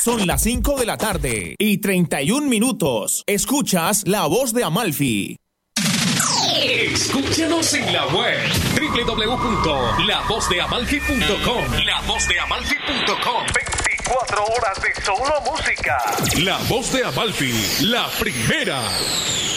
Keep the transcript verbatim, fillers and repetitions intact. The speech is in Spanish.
Son las cinco de la tarde y treinta y un minutos. Escuchas La Voz de Amalfi. Escúchanos en la web doble u doble u doble u punto la voz de amalfi punto com. la voz de amalfi punto com. veinticuatro horas de solo música. La Voz de Amalfi, la primera.